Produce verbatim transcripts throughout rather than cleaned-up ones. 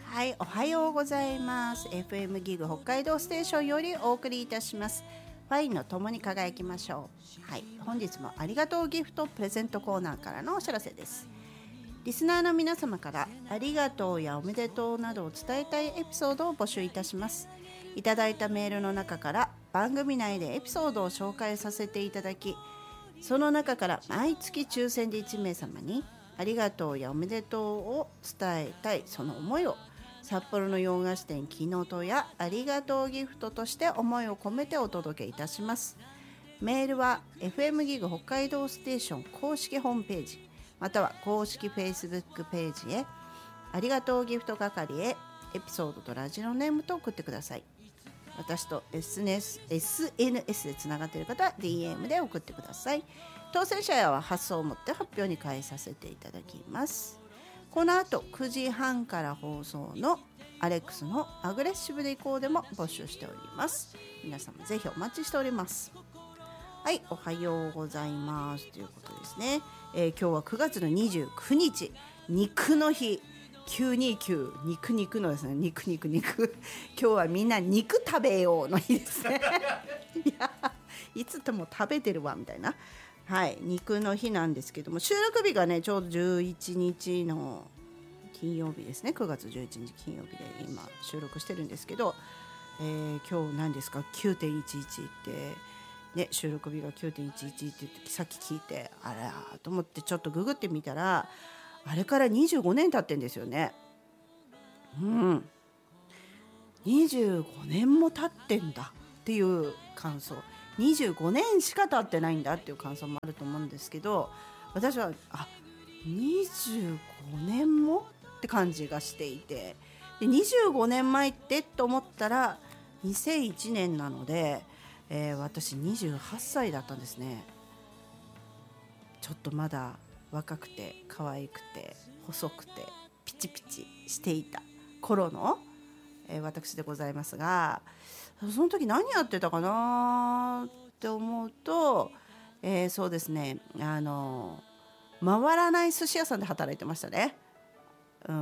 はい、おはようございます。 エフエム ギグ北海道ステーションよりお送りいたします。ファインの共に輝きましょう。はい、本日もありがとうギフトプレゼントコーナーからのお知らせです。リスナーの皆様からありがとうやおめでとうなどを伝えたいエピソードを募集いたします。いただいたメールの中から番組内でエピソードを紹介させていただき、その中から毎月抽選でいちめいさまにありがとうやおめでとうを伝えたいその思いを札幌の洋菓子店きのとやありがとうギフトとして思いを込めてお届けいたします。メールは エフエム ギグ北海道ステーション公式ホームページまたは公式 Facebook ページへありがとうギフト係へエピソードとラジオネームと送ってください。私と エスエヌエス, エスエヌエス でつながっている方は ディーエム で送ってください。当選者は発送をもって発表に返させていただきます。この後くじはんから放送のアレックスのアグレッシブでいこうでも募集しております。皆様ぜひお待ちしております。はい、おはようございますということですね、えー、今日はくがつのにじゅうくにち肉の日きゅうにきゅう肉肉のですね肉肉肉今日はみんな肉食べようの日ですねいやいつとも食べてるわみたいな、はい、肉の日なんですけども、収録日がねちょうどじゅういちにちの金曜日ですね。くがつじゅういちにち金曜日で今収録してるんですけど、えー、今日何ですか きゅうてんいちいち ってね、収録日が きゅうてんいちいち って言ってさっき聞いてあらと思ってちょっとググってみたらあれからにじゅうごねん経ってんですよね。うんにじゅうごねんも経ってんだっていう感想、にじゅうごねんしか経ってないんだっていう感想もあると思うんですけど、私はあにじゅうごねんもって感じがしていて、でにじゅうごねんまえってと思ったらにせんいちねんなので、えー、私にじゅうはっさいだったんですね。ちょっとまだ若くて可愛くて細くてピチピチしていた頃の、えー、私でございますが、その時何やってたかなって思うと、えー、そうですねあの回らない寿司屋さんで働いてましたね。うん、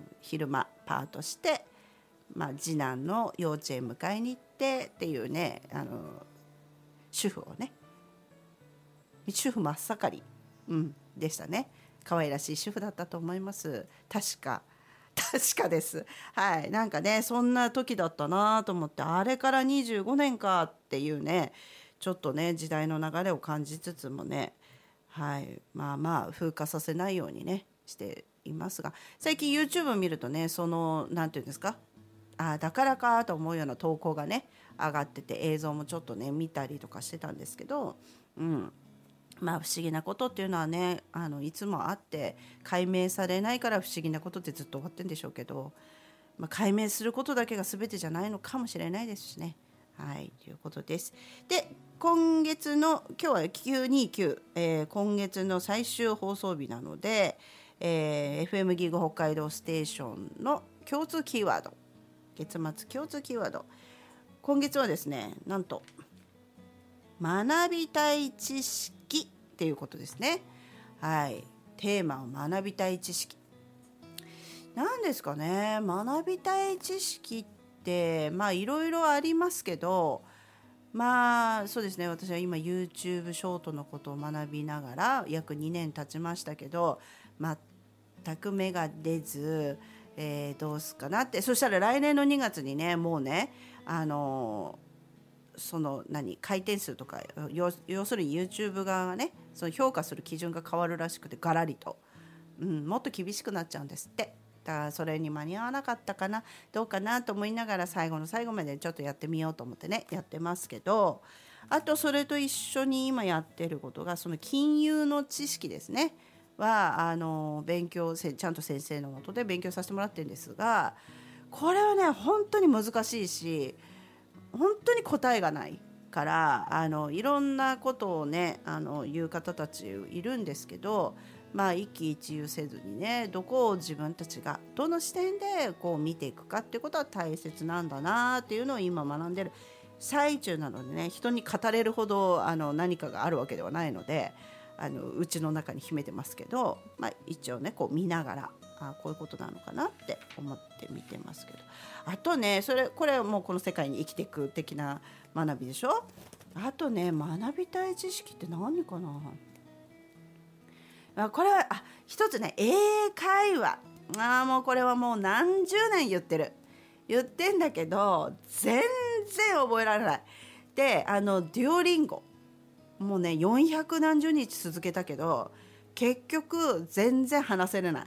昼間パートして、まあ、次男の幼稚園迎えに行ってっていうね、あの主婦をね主婦真っ盛り、うん、でしたね。可愛らしい主婦だったと思います。確か確かです。はい、なんかねそんな時だったなと思って、あれからにじゅうごねんかっていうね、ちょっとね時代の流れを感じつつもね、はい、まあまあ風化させないようにねしていますが、最近 YouTube を見るとね、そのなんていうんですか、あだからかと思うような投稿がね上がってて、映像もちょっとね見たりとかしてたんですけど、うんまあ、不思議なことっていうのはね、あのいつもあって解明されないから不思議なことってずっと終わってるんでしょうけど、まあ、解明することだけが全てじゃないのかもしれないですしね。はいということです。で今月の今日はきゅうにきゅう、えー、今月の最終放送日なので、えー、エフエム ギグ北海道ステーションの共通キーワード、月末共通キーワード、今月はですねなんと学びたい知識っていうことですね。はい、テーマを学びたい知識なんですかね。学びたい知識ってまあいろいろありますけど、まあそうですね、私は今 YouTube ショートのことを学びながら約にねん経ちましたけど、全く芽が出ず、えー、どうすかなって。そしたら来年のにがつにねもうねあのその何回転数とか 要, 要するに YouTube 側がねその評価する基準が変わるらしくて、ガラリと、うん、もっと厳しくなっちゃうんですって。だからそれに間に合わなかったかなどうかなと思いながら最後の最後までちょっとやってみようと思ってねやってますけど、あとそれと一緒に今やってることがその金融の知識ですねはあの勉強ちゃんと先生の下で勉強させてもらってるんですが、これはね本当に難しいし本当に答えがないから、あのいろんなことをねあの言う方たちいるんですけど、まあ一喜一憂せずにね、どこを自分たちがどの視点でこう見ていくかっていうことは大切なんだなっていうのを今学んでる最中なのでね、人に語れるほどあの何かがあるわけではないので、あのうちの中に秘めてますけど、まあ、一応ねこう見ながらあこういうことなのかなって思って見てますけど、あとねそれこれはもうこの世界に生きていく的な学びでしょ。あとね学びたい知識って何かな。あこれはあ一つね英会話。あもうこれはもう何十年言ってる言ってんだけど全然覚えられない。であのデュオリンゴもうねよんひゃくなんじゅうにち続けたけど結局全然話せれない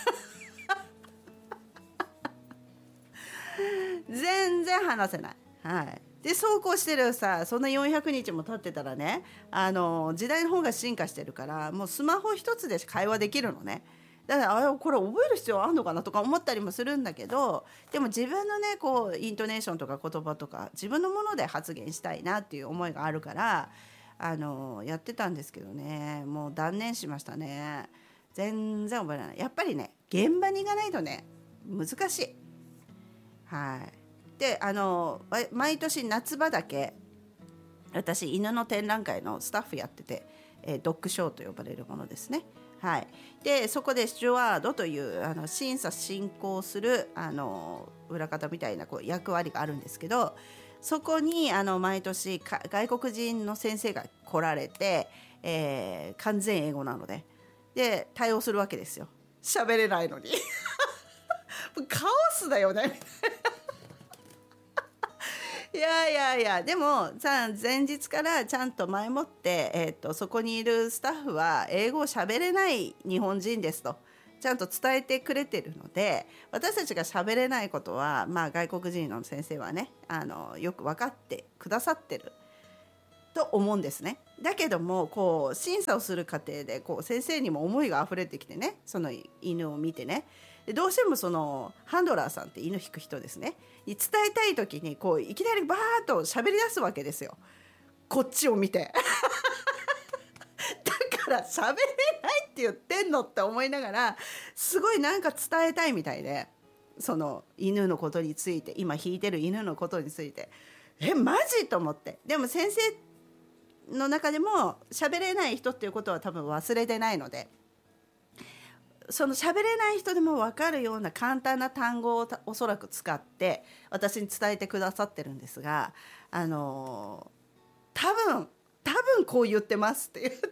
全然話せない。はいでそうこうしてるさそんなよんひゃくにちも経ってたらねあの時代の方が進化してるからもうスマホ一つで会話できるのね。だからあこれ覚える必要あるのかなとか思ったりもするんだけどでも自分のねこうイントネーションとか言葉とか自分のもので発言したいなっていう思いがあるからあのやってたんですけどねもう断念しましたね。全然覚えられない。やっぱりね現場に行かないとね難しい。はいであの毎年夏場だけ私犬の展覧会のスタッフやってて、えー、ドッグショーと呼ばれるものですね。はい、でそこでスチュワードというあの審査進行するあの裏方みたいなこう役割があるんですけどそこにあの毎年か外国人の先生が来られて、えー、完全英語なのでで対応するわけですよ。喋れないのにカオスだよねみたいないやいやいやでもさ前日からちゃんと前もって、えー、とそこにいるスタッフは英語を喋れない日本人ですとちゃんと伝えてくれてるので私たちが喋れないことは、まあ、外国人の先生はねあのよく分かってくださってると思うんですね。だけどもこう審査をする過程でこう先生にも思いがあふれてきてねその犬を見てねでどうしてもそのハンドラーさんって犬引く人ですねに伝えたい時にこういきなりバーッと喋り出すわけですよこっちを見てだから喋れないって言ってんのって思いながらすごいなんか伝えたいみたいでその犬のことについて今引いてる犬のことについてえマジと思ってでも先生の中でも喋れない人っていうことは多分忘れてないのでその喋れない人でも分かるような簡単な単語をおそらく使って私に伝えてくださってるんですがあの多分多分こう言ってますって言って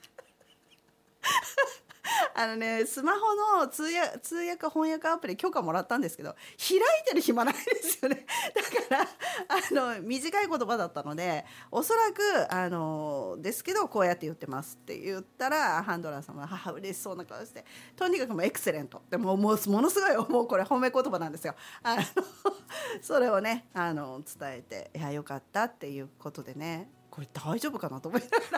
あのねスマホの通訳、通訳翻訳アプリ許可もらったんですけど開いてる暇ないですよね。だからあの短い言葉だったのでおそらくあのですけどこうやって言ってますって言ったらハンドラーさんは母嬉しそうな顔してとにかくもうエクセレントでももうものすごいもうこれ褒め言葉なんですよ。あのそれをねあの伝えていやよかったっていうことでねこれ大丈夫かなと思いながら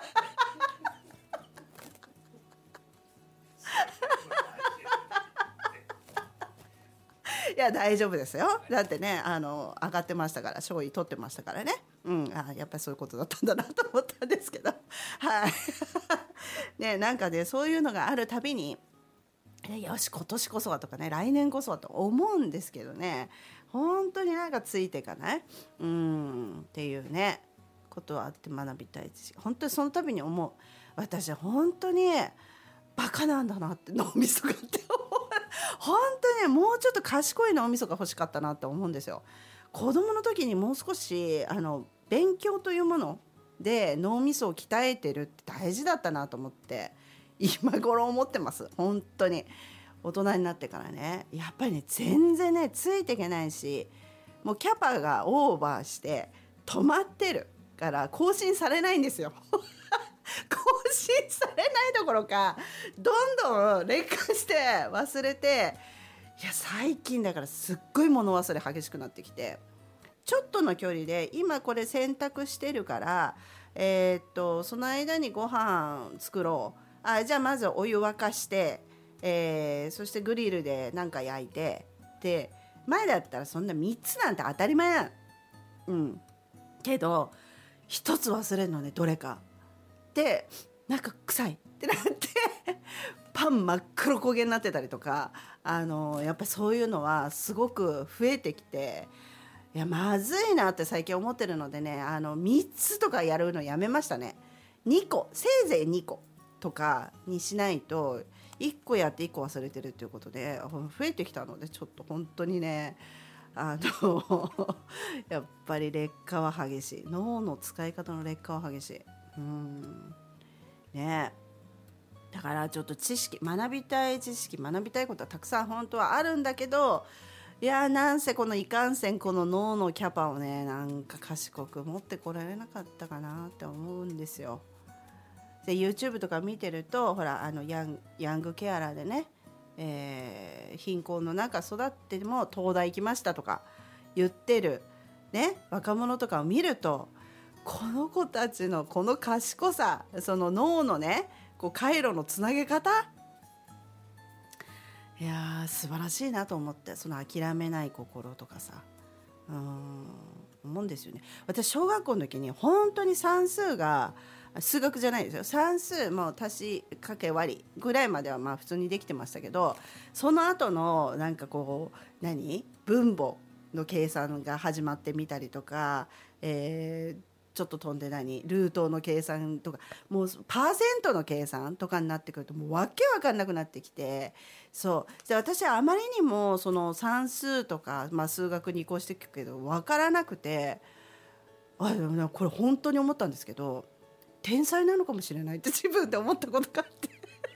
いや大丈夫ですよ。だってねあの上がってましたから賞位取ってましたからね、うん、あやっぱりそういうことだったんだなと思ったんですけどはいねなんかねそういうのがあるたびによし今年こそはとかね来年こそはと思うんですけどね本当になんかついていかないうんっていうねことはあって学びたいし本当にその度に思う私本当にバカなんだなって脳みそがって思う本当にもうちょっと賢い脳みそが欲しかったなって思うんですよ。子供の時にもう少しあの勉強というもので脳みそを鍛えてるって大事だったなと思って今頃思ってます本当に。大人になってからねやっぱりね全然ねついていけないしもうキャパがオーバーして止まってるから更新されないんですよ更新されないどころかどんどん劣化して忘れていや最近だからすっごい物忘れ激しくなってきてちょっとの距離で今これ洗濯してるからえー、っとその間にご飯作ろうあじゃあまずお湯沸かして、えー、そしてグリルでなんか焼いてで前だったらそんなみっつなんて当たり前なのうんけど一つ忘れるのねどれかでなんか臭いってなってパン真っ黒焦げになってたりとかあのやっぱりそういうのはすごく増えてきていやまずいなって最近思ってるのでねあのみっつとかやるのやめましたね。にこせいぜいにことかにしないといっこやっていっこ忘れてるっていうことで増えてきたので、ちょっと本当にねあのやっぱり劣化は激しい。脳の使い方の劣化は激しい。うんねだからちょっと知識、学びたい知識、学びたいことはたくさん本当はあるんだけど、いやなんせこのいかんせんこの脳のキャパをねなんか賢く持ってこられなかったかなって思うんですよ。で YouTube とか見てるとほらあのヤン、ヤングケアラーでね、えー、貧困の中育っても東大行きましたとか言ってる、ね、若者とかを見ると、この子たちのこの賢さ、その脳のねこう回路のつなげ方、いやー素晴らしいなと思って、その諦めない心とかさ、うーん思うんですよね。私小学校の時に本当に算数が、数学じゃないですよ、算数も足しかけ割りぐらいまではまあ普通にできてましたけど、その後のなんかこう何分母の計算が始まってみたりとか、えーちょっと飛んで何ルートの計算とか、もうパーセントの計算とかになってくるともうわけわかんなくなってきて、そうで私はあまりにもその算数とか、まあ、数学に移行していくけどわからなくて、あでもこれ本当に思ったんですけど、天才なのかもしれないって自分で思ったことがあって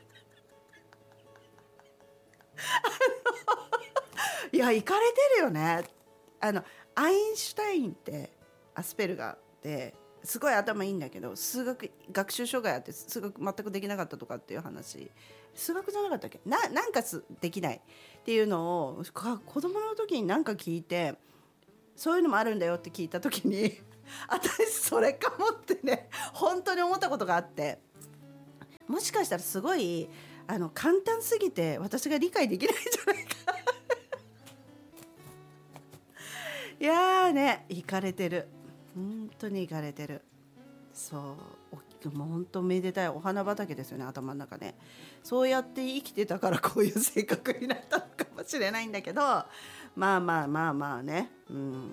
いや、行かれてるよね。あのアインシュタインってアスペルガーですごい頭いいんだけど、数学学習障害あって数学全くできなかったとかっていう話、数学じゃなかったっけ な, なんかできないっていうのを子供の時に何か聞いて、そういうのもあるんだよって聞いた時に私それかもってね本当に思ったことがあって、もしかしたらすごいあの簡単すぎて私が理解できないんじゃないかいやーね、いかれてる、本当にいかれてる。そうもう本当めでたいお花畑ですよね、頭の中ね。そうやって生きてたからこういう性格になったのかもしれないんだけど、まあまあまあまあね、うん、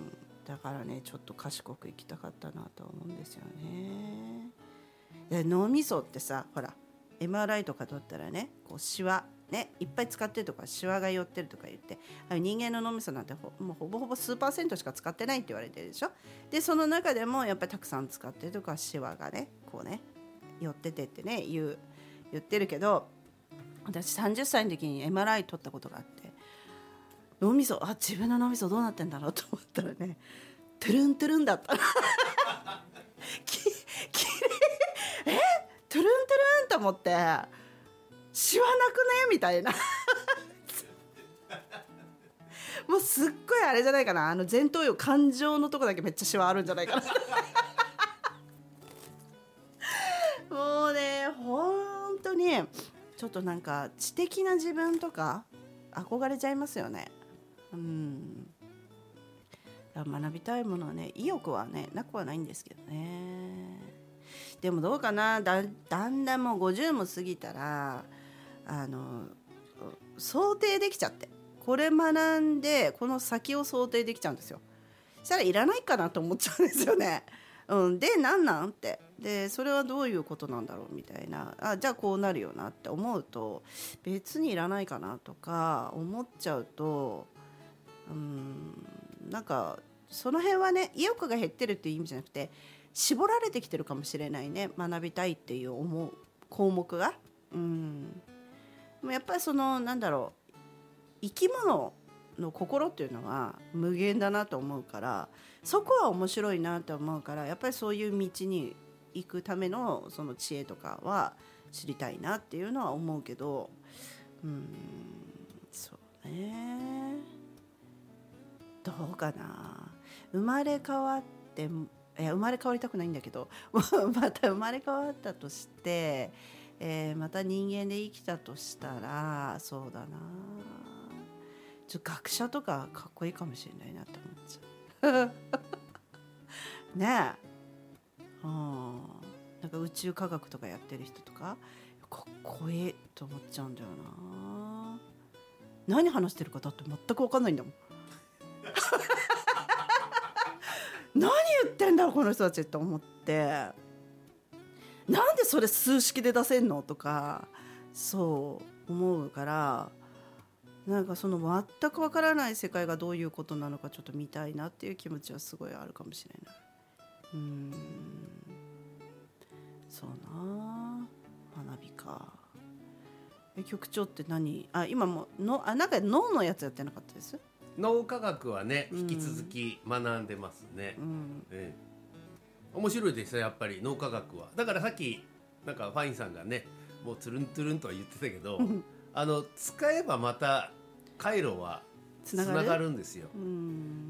だからねちょっと賢く生きたかったなと思うんですよね。で脳みそってさ、ほら エムアールアイ とか取ったらね、こうシワね、いっぱい使ってるとかシワが寄ってるとか言って、人間の脳みそなんて ほ, もうほぼほぼ数パーセントしか使ってないって言われてるでしょ。でその中でもやっぱりたくさん使ってるとかシワがねこうね寄っててってね言う言ってるけど、私さんじゅっさいの時に エムアールアイ 取ったことがあって、脳みそ、あ自分の脳みそどうなってんだろうと思ったらね、トゥルントゥルンだったききれいえトゥルントゥルンと思って、シワなくねみたいなもうすっごいあれじゃないかな、あの前頭葉感情のとこだけめっちゃシワあるんじゃないかなもうね本当にちょっとなんか知的な自分とか憧れちゃいますよね。うん学びたいものはね、意欲はねなくはないんですけどね。でもどうかな、 だ, だんだんもうごじゅうも過ぎたらあの想定できちゃって、これ学んでこの先を想定できちゃうんですよ。そしたらいらないかなと思っちゃうんですよね、うん、でなんなんってでそれはどういうことなんだろうみたいな、あじゃあこうなるよなって思うと別にいらないかなとか思っちゃうと、うんなんかその辺はね意欲が減ってるっていう意味じゃなくて絞られてきてるかもしれないね、学びたいっていう思う項目が。うんでもやっぱりそのなんだろう、生き物の心っていうのは無限だなと思うから、そこは面白いなと思うから、やっぱりそういう道に行くためのその知恵とかは知りたいなっていうのは思うけど、うんそうね、どうかな、生まれ変わっていや生まれ変わりたくないんだけどまた生まれ変わったとして、えー、また人間で生きたとしたらそうだな、ちょっと学者とかかっこいいかもしれないなって思っちゃうねえ、うん、なんか宇宙科学とかやってる人とかかっこいいと思っちゃうんだよな。何話してるかだって全く分かんないんだもん何言ってんだろうこの人たちって思って、なんでそれ数式で出せんのとか、そ思うから、なんかその全くわからない世界がどういうことなのかちょっと見たいなっていう気持ちはすごいあるかもしれない。うーん、そうな、花火か。え、局長って何、あ、今もの、あ、なんか脳のやつやってなかったです？ 脳科学はね引き続き学んでますね、うんええ、面白いですよやっぱり脳科学は。だからさっきなんかファインさんがねもうつるんつるんとは言ってたけどあの使えばまた回路はつながるんですよ。うん、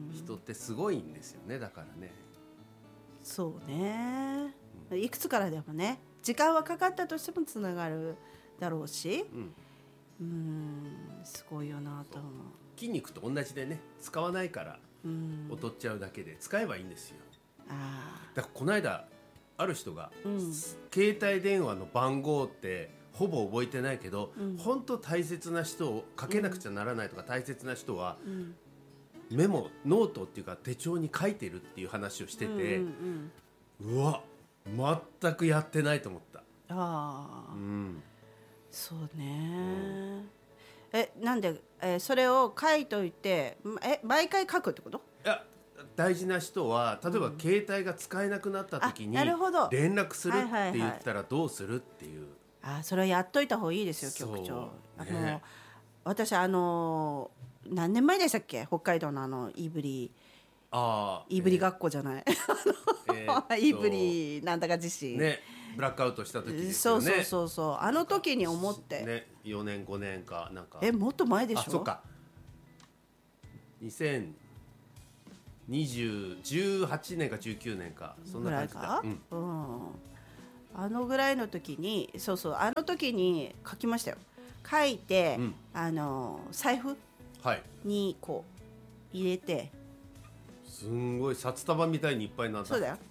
人ってすごいんですよね。だからね、 そうね、うん、いくつからでもね時間はかかったとしてもつながるだろうし、うん、うーん、すごいよなと思う。 筋肉と同じでね使わないから劣っちゃうだけで使えばいいんですよ。あ、だからこの間ある人が、うん、携帯電話の番号ってほぼ覚えてないけど、うん、本当大切な人をかけなくちゃならないとか、うん、大切な人は、うん、メモノートっていうか手帳に書いてるっていう話をしてて、うんうんうん、うわ全くやってないと思った。あ、 うん、そうね、うん、え、なんで、えー、それを書いといてえ毎回書くってこと？ いや、大事な人は例えば携帯が使えなくなった時に連絡するって言ったらどうするっていう、はいはいはい、 あ、それはやっといた方がいいですよ局長、ね、あの私あの何年前でしたっけ、北海道のあのイーブリあイーブリ学校じゃない、えー、イーブリなんだか地震ね、ブラックアウトした時ですよね。 そうそうそうそう、あの時に思って、 ね、よねんごねんかなんか、 え、もっと前でしょ。 あ、そうか、にせんにじゅう、じゅうはちねんかじゅうきゅうねんかそんな感じだ、うんうん、 あのぐらいの時に、そうそう、あの時に書きましたよ。書いて、うん、あの財布にこう入れて、はい、 すんごい札束みたいにいっぱいなんだ。 そうだよ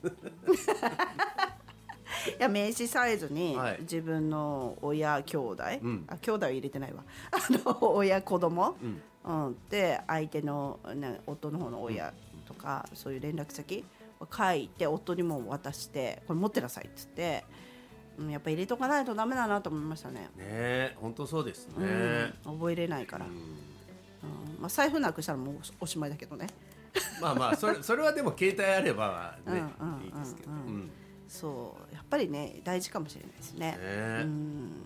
いや、名刺サイズに自分の親兄弟、はい、あ、兄弟は入れてないわあの親子供、うんうん、で相手の、ね、夫の方の親とか、うん、そういう連絡先を書いて夫にも渡して、これ持ってなさいって言って、うん、やっぱ入れとかないとダメだなと思いましたね。 ねえ、本当そうですね、 うん、覚えれないから、うんうん、まあ、財布なくしたらもうおしまいだけどねまあまあそれ、それはでも携帯あればね、うんうんうんうん、いいですけど、うん、 そうやっぱりね大事かもしれないですね。ね、 うん、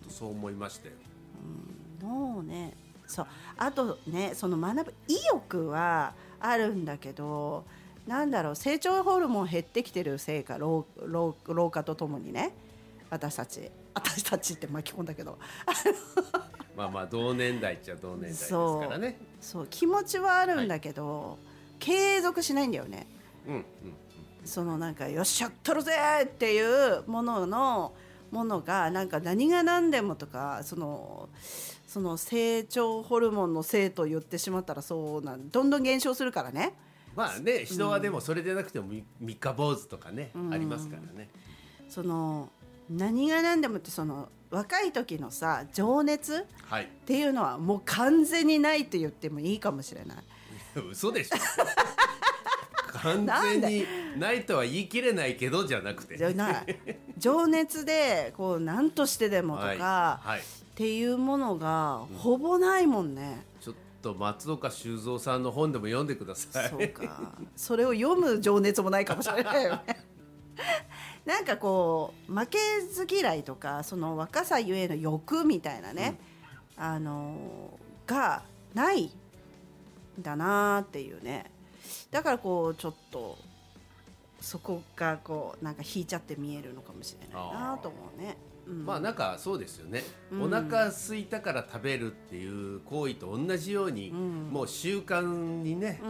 そう思いましたよ。 うん、もうね、そう、あとね、その学ぶ意欲はあるんだけど、なんだろう、成長ホルモン減ってきてるせいか、老、老、老化とともにね、私たち私たちって巻き込んだけどまあまあ同年代っちゃ同年代ですからね。 そう、そう、気持ちはあるんだけど、はい、継続しないんだよね。うんうん、そのなんかよっしゃやったるぜっていうもののものがなんか何が何でもとか、そのその成長ホルモンのせいと言ってしまったらそうなんどんどん減少するからね。 まあね、人はでもそれでなくても三日坊主とかね、うん、ありますからね。 その何が何でもって、その若い時のさ情熱っていうのはもう完全にないと言ってもいいかもしれない。 嘘でしょ完全にないとは言い切れないけどじゃなくて、じゃない情熱でこう何としてでもとか、はいはい、っていうものがほぼないもんね、 うん、ちょっと松岡修造さんの本でも読んでください。 そうか、それを読む情熱もないかもしれないよねなんかこう負けず嫌いとか、その若さゆえの欲みたいなね、うん、あのがないんだなっていうね。だからこうちょっとそこがこうなんか引いちゃって見えるのかもしれないなと思うね。うん、 まあなんかそうですよね、うん、お腹空いたから食べるっていう行為と同じように、うん、もう習慣にね、うん、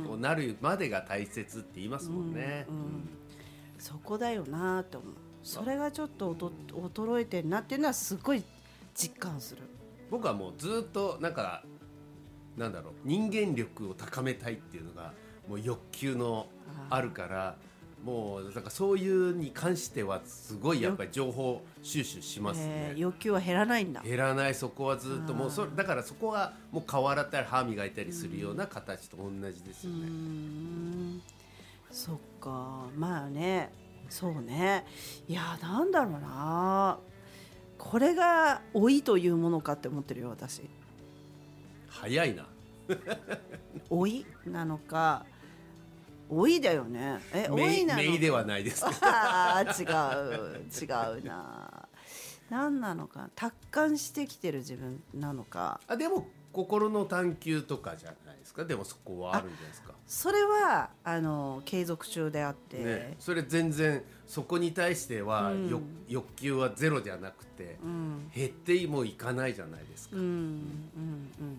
こうなるまでが大切って言いますもんね、うんうんうん、 そこだよなと思う。それがちょっと衰えてるなっていうのはすごい実感する。 僕はもうずっとなんかなんだろう、人間力を高めたいっていうのがもう欲求のあるから、もうだからそういうに関してはすごいやっぱり情報収集しますね、 えー、欲求は減らないんだ。 減らない、そこはずっともうそだからそこはもう顔洗ったり歯磨いたりするような形と同じですよね。うーん、 そっか、まあね、そうね、いやなんだろうな、 これが老いというものかって思ってるよ私。 早いな老いなのか、老いだよね。え、老いなのか。 めいではないですあ違う違うな。何なのか、達観してきてる自分なのか。 あでも心の探求とかじゃないですか。でもそこはあるんじゃないですか。 それはあの継続中であって、 ね、それ全然そこに対しては、うん、欲, 欲求はゼロじゃなくて、うん、減ってもいかないじゃないですか、うんうんうん、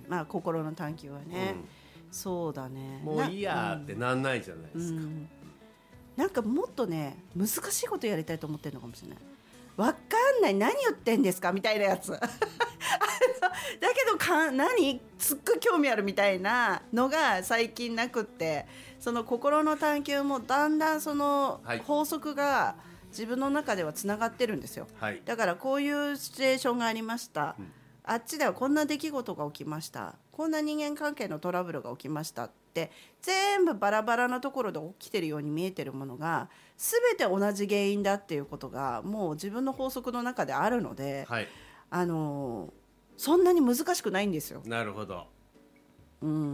まあ心の探求はね、うん、そうだね、 もういいやってなんないじゃないですか、うんうん、 なんかもっとね難しいことやりたいと思ってるのかもしれない。わかんない、何言ってんですかみたいなやつだけどか何すっごい興味あるみたいなのが最近なくって、その心の探求もだんだんその法則が自分の中ではつながってるんですよ、はい、だからこういうシチュエーションがありました、うん、あっちではこんな出来事が起きました、こんな人間関係のトラブルが起きましたって全部バラバラなところで起きてるように見えてるものが全て同じ原因だっていうことがもう自分の法則の中であるので、はい、あのそんなに難しくないんですよ。 なるほど、 うんうん、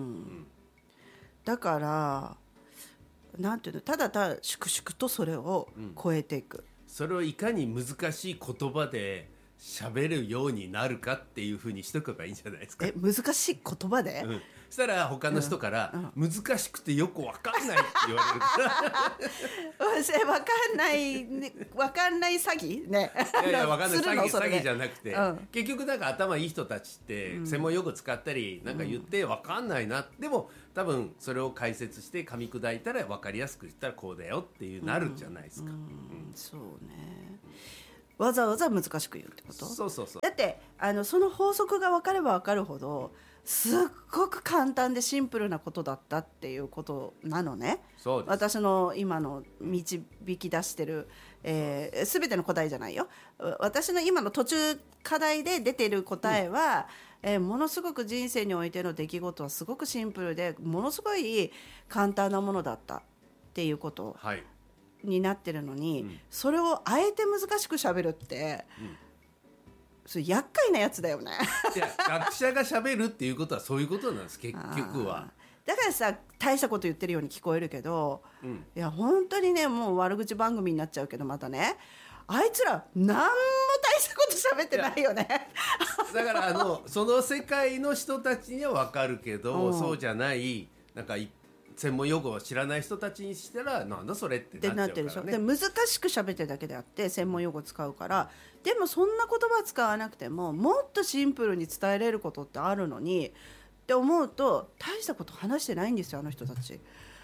だからなんていうの、ただただ粛々とそれを超えていく、うん、 それをいかに難しい言葉で喋るようになるかっていうふうにしとけばいいんじゃないですか。 え、難しい言葉で、うん、 そしたら他の人から、うんうん、難しくてよく分かんないって言われるから分かんない、ね、分かんない詐欺ね。 いやいや分かんない詐欺、詐欺じゃなくて、うん、結局なんか頭いい人たちって専門用語使ったりなんか言って分かんないな、うん、でも多分それを解説して噛み砕いたら分かりやすく言ったらこうだよっていうなるんじゃないですか、うんうんうん、 そうね、わざわざ難しく言うってこと。 そうそうそう。 だってあのその法則が分かれば分かるほどすっごく簡単でシンプルなことだったっていうことなのね。 そうです。 私の今の導き出してる、えー、全ての答えじゃないよ。私の今の途中課題で出てる答えは、うん、えー、ものすごく人生においての出来事はすごくシンプルでものすごい簡単なものだったっていうこと、はい、になってるのに、うん、それをあえて難しく喋るって、うん、それ厄介なやつだよね。 いや学者が喋るっていうことはそういうことなんです結局は。 だからさ大したこと言ってるように聞こえるけど、うん、いや本当にねもう悪口番組になっちゃうけどまたね、あいつら何も大したこと喋ってないよね。 だからあのその世界の人たちには分かるけど、うん、そうじゃないなんか専門用語を知らない人たちにしたらなんだそれってなっちゃうからね。 で難しく喋ってるだけであって専門用語使うから、でもそんな言葉使わなくてももっとシンプルに伝えれることってあるのにって思うと大したこと話してないんですよあの人たち。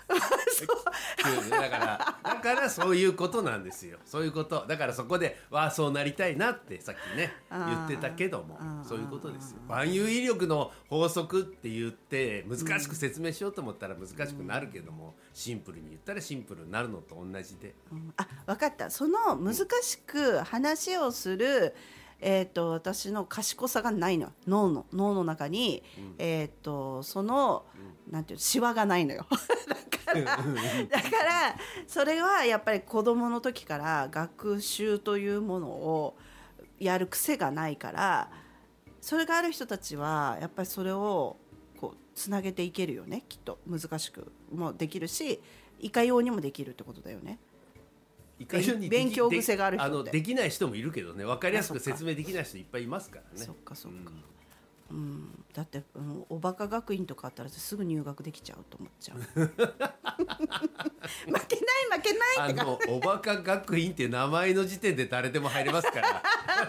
だからだからそういうことなんですよ。そういうことだからそこでわあそうなりたいなってさっきね言ってたけどもそういうことですよ。万有引力の法則って言って難しく説明しようと思ったら難しくなるけども、シンプルに言ったらシンプルになるのと同じで、 うん、あ分かった。その難しく話をする、えー、と私の賢さがないの。脳の脳の中に、うん、えー、とその、うん、なんていうシワがないのよ。だからだからそれはやっぱり子どもの時から学習というものをやる癖がないから、それがある人たちはやっぱりそれをこうつなげていけるよね。きっと難しくもできるしいかようにもできるってことだよね。勉強癖がある人ってで, あのできない人もいるけどね、分かりやすく説明できない人いっぱいいますからね。 そっかそっか、うんうん、だって、うん、おバカ学院とかあったらすぐ入学できちゃうと思っちゃう。負けない負けないってあのおバカ学院っていう名前の時点で誰でも入れますから。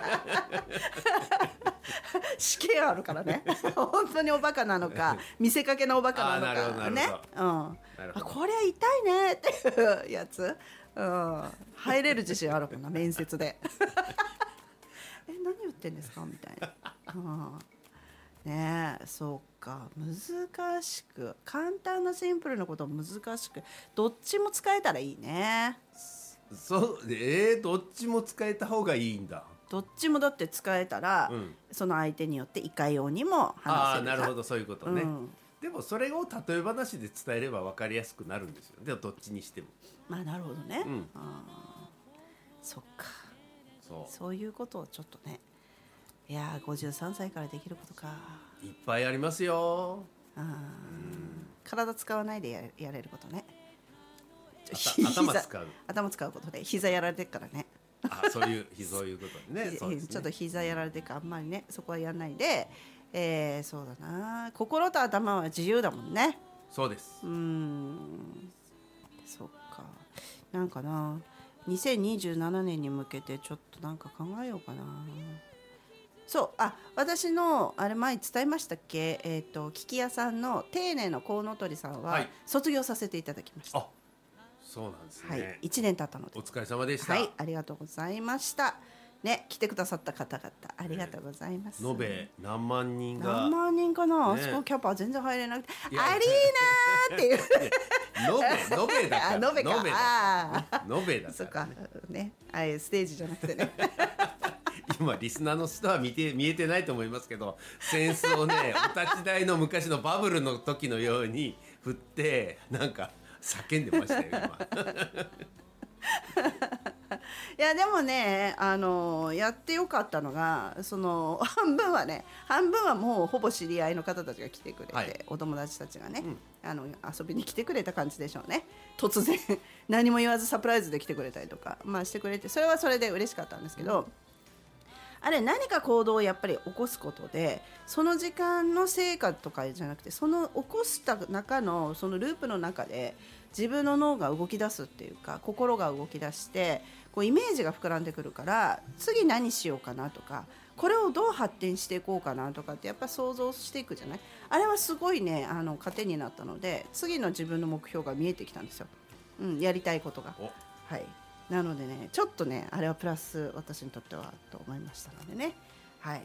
試験あるからね。本当におバカなのか見せかけのおバカなのかね、うん、あこれは痛いねっていうやつ、うん、入れる自信あるもんな面接で。え何言ってんですかみたいな、うんね、えそうか難しく簡単なシンプルなことを難しくどっちも使えたらいいね。 そうえー、どっちも使えた方がいいんだ。 どっちもだって使えたら、うん、その相手によっていかようにも話せる。 あなるほどそういうことね、うん、でもそれを例え話で伝えれば分かりやすくなるんですよ。でもどっちにしてもまあなるほどね、うん、あそっかそうそういうことをちょっとねいやーごじゅうさんさいからできることかいっぱいありますよ。 あ、うん、体使わないで や, やれることね。 頭使う頭使うことで膝やられてるからね。 あ、そういうそういうことね。そうですね。 ちょっと膝やられてるからあんまりねそこはやらないで、えー、そうだな、心と頭は自由だもんね。 そうです。 うーん、そっか。なんかな、にせんにじゅうななねんに向けてちょっとなんか考えようかな。そう、あ、私のあれ前伝えましたっけ、えっと聞き屋さんの丁寧のコウノトリさんは卒業させていただきました。 あ、そうなんですね。 はい、いちねん経ったので。 お疲れ様でした。 はい、ありがとうございました。ね、来てくださった方々ありがとうございます。 延べ何万人が。 何万人かな、ね、あそこキャパ全然入れなくてアリーナーっていう。 延べ延べだから。 延べか。 延べだから。 そっかね、ああいうステージじゃなくてね。 今リスナーの人は見て見えてないと思いますけど、扇子をねお立ち台の昔のバブルの時のように振ってなんか叫んでましたよ今。 いやでもね、あのやってよかったのが、その半分はね、半分はもうほぼ知り合いの方たちが来てくれて、はい、お友達たちがね、うん、あの遊びに来てくれた感じでしょうね。突然何も言わずサプライズで来てくれたりとか、まあ、してくれて、それはそれで嬉しかったんですけど、うん、あれ何か行動をやっぱり起こすことで、その時間の成果とかじゃなくて、その起こした中のそのループの中で自分の脳が動き出すっていうか、心が動き出してこうイメージが膨らんでくるから、次何しようかなとか、これをどう発展していこうかなとかってやっぱ想像していくじゃない。あれはすごいね、あの糧になったので、次の自分の目標が見えてきたんですよ、うん、やりたいことが。はい、なのでね、ちょっとねあれはプラス私にとってはと思いましたのでね、